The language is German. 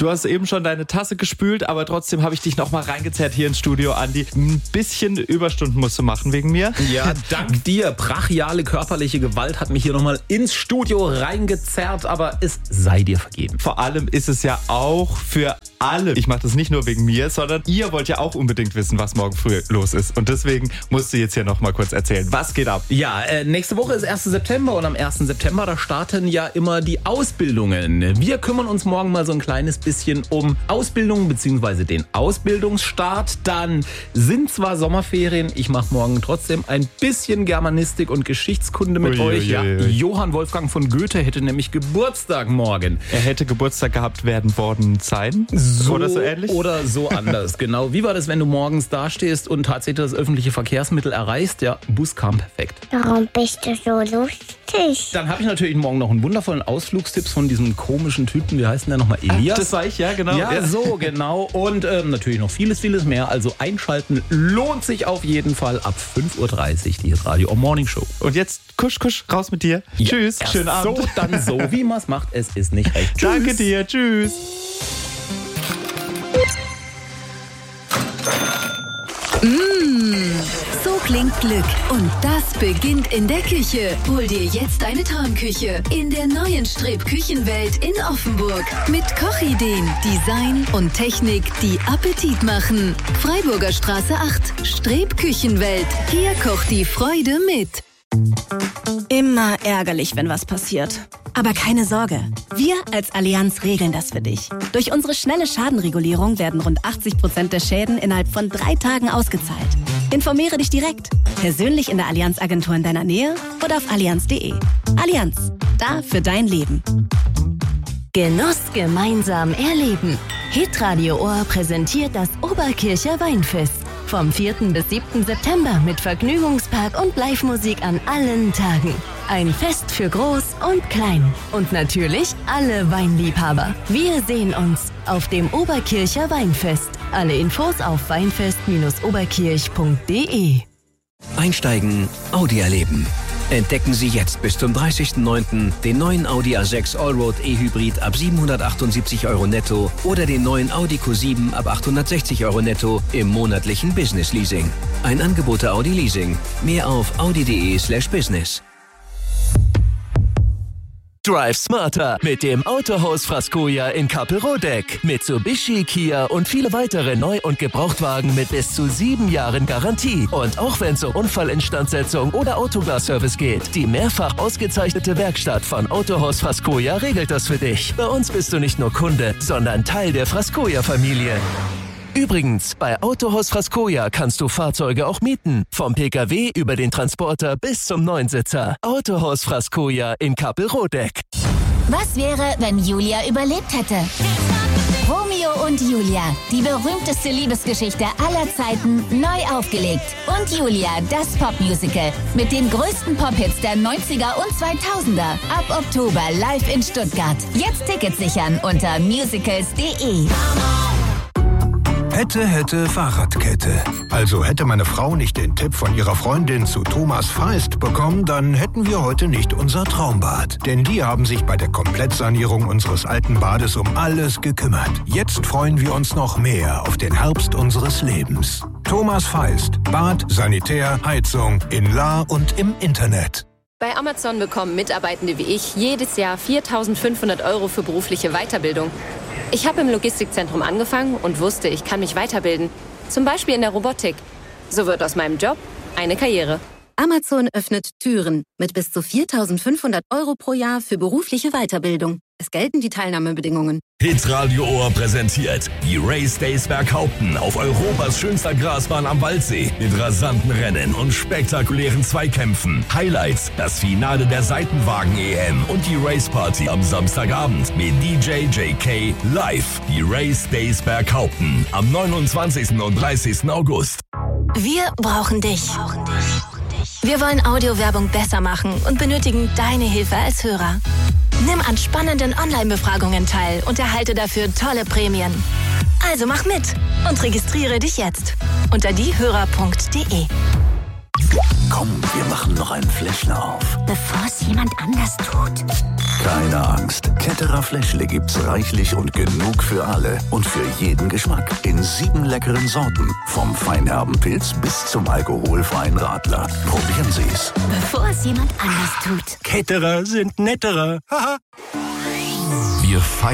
Du hast eben schon deine Tasse gespült, aber trotzdem habe ich dich noch mal reingezerrt hier ins Studio, Andi. Ein bisschen Überstunden musst du machen wegen mir. Ja, dank dir. Brachiale körperliche Gewalt hat mich hier noch mal ins Studio reingezerrt, aber es sei dir vergeben. Vor allem ist es ja auch für alle. Ich mache das nicht nur wegen mir, sondern ihr wollt ja auch unbedingt wissen, was morgen früh los ist. Und deswegen musst du jetzt hier noch mal kurz erzählen, was geht ab? Ja, nächste Woche ist 1. September und am 1. September, da starten ja immer die Ausbildungen. Wir kümmern uns morgen mal so ein kleines bisschen um Ausbildung bzw. den Ausbildungsstart. Dann sind zwar Sommerferien, ich mache morgen trotzdem ein bisschen Germanistik und Geschichtskunde mit euch. Ja, Johann Wolfgang von Goethe hätte nämlich Geburtstag morgen. Er hätte Geburtstag gehabt werden worden sein? So oder so ähnlich? Oder so anders, genau. Wie war das, wenn du morgens dastehst und tatsächlich das öffentliche Verkehrsmittel erreichst? Ja, Bus kam perfekt. Warum bist du so lustig? Dann habe ich natürlich morgen noch einen wundervollen Ausflugstipps von diesem komischen Typen. Wie heißt denn der nochmal? Elias? Das war ich, ja, genau. Ja, so, genau. Und natürlich noch vieles mehr. Also einschalten lohnt sich auf jeden Fall ab 5.30 Uhr, die Radio Morning Show. Und jetzt kusch, raus mit dir. Ja, tschüss, schönen Abend. So, dann so, wie man es macht. Es ist nicht recht. Tschüss. Danke dir, tschüss. So klingt Glück. Und das beginnt in der Küche. Hol dir jetzt eine Traumküche in der neuen Streb Küchenwelt in Offenburg. Mit Kochideen, Design und Technik, die Appetit machen. Freiburger Straße 8, Streb Küchenwelt. Hier kocht die Freude mit. Immer ärgerlich, wenn was passiert. Aber keine Sorge, wir als Allianz regeln das für dich. Durch unsere schnelle Schadenregulierung werden rund 80% der Schäden innerhalb von 3 Tagen ausgezahlt. Informiere dich direkt, persönlich in der Allianz-Agentur in deiner Nähe oder auf allianz.de. Allianz, da für dein Leben. Genuss gemeinsam erleben. Hitradio Ohr präsentiert das Oberkircher Weinfest. Vom 4. bis 7. September mit Vergnügungspark und Live-Musik an allen Tagen. Ein Fest für Groß und Klein. Und natürlich alle Weinliebhaber. Wir sehen uns auf dem Oberkircher Weinfest. Alle Infos auf weinfest-oberkirch.de. Einsteigen, Audi erleben. Entdecken Sie jetzt bis zum 30.09. den neuen Audi A6 Allroad E-Hybrid ab 778 € netto oder den neuen Audi Q7 ab 860 € netto im monatlichen Business Leasing. Ein Angebot der Audi Leasing. Mehr auf audi.de/business. Drive smarter mit dem Autohaus Frascoja in Kappelrodeck. Mitsubishi, Kia und viele weitere Neu- und Gebrauchtwagen mit bis zu 7 Jahren Garantie. Und auch wenn es um Unfallinstandsetzung oder Autoglas-Service geht, die mehrfach ausgezeichnete Werkstatt von Autohaus Frascoja regelt das für dich. Bei uns bist du nicht nur Kunde, sondern Teil der Frascoja-Familie. Übrigens, bei Autohaus Frascoja kannst du Fahrzeuge auch mieten. Vom Pkw über den Transporter bis zum Neunsitzer. Autohaus Frascoja in Kappelrodeck. Was wäre, wenn Julia überlebt hätte? Romeo und Julia, die berühmteste Liebesgeschichte aller Zeiten, neu aufgelegt. Und Julia, das Popmusical. Mit den größten Pop-Hits der 90er und 2000er. Ab Oktober live in Stuttgart. Jetzt Tickets sichern unter musicals.de. Hätte Fahrradkette. Also hätte meine Frau nicht den Tipp von ihrer Freundin zu Thomas Feist bekommen, dann hätten wir heute nicht unser Traumbad. Denn die haben sich bei der Komplettsanierung unseres alten Bades um alles gekümmert. Jetzt freuen wir uns noch mehr auf den Herbst unseres Lebens. Thomas Feist. Bad, Sanitär, Heizung in La und im Internet. Bei Amazon bekommen Mitarbeitende wie ich jedes Jahr 4.500 € für berufliche Weiterbildung. Ich habe im Logistikzentrum angefangen und wusste, ich kann mich weiterbilden. Zum Beispiel in der Robotik. So wird aus meinem Job eine Karriere. Amazon öffnet Türen mit bis zu 4.500 € pro Jahr für berufliche Weiterbildung. Es gelten die Teilnahmebedingungen. Hitradio Ohr präsentiert die Race Days Berghaupten auf Europas schönster Grasbahn am Waldsee mit rasanten Rennen und spektakulären Zweikämpfen. Highlights, das Finale der Seitenwagen-EM und die Race Party am Samstagabend mit DJ JK live. Die Race Days Berghaupten am 29. und 30. August. Wir brauchen dich. Wir wollen Audiowerbung besser machen und benötigen deine Hilfe als Hörer. Nimm an spannenden Online-Befragungen teil und erhalte dafür tolle Prämien. Also mach mit und registriere dich jetzt unter diehörer.de. Komm, wir machen noch ein Fläschle auf. Bevor es jemand anders tut. Keine Angst. Ketterer Fläschle gibt's reichlich und genug für alle. Und für jeden Geschmack. In 7 leckeren Sorten. Vom feinherben Pilz bis zum alkoholfreien Radler. Probieren Sie's. Bevor es jemand anders tut. Ketterer sind netterer. Haha. Wir feiern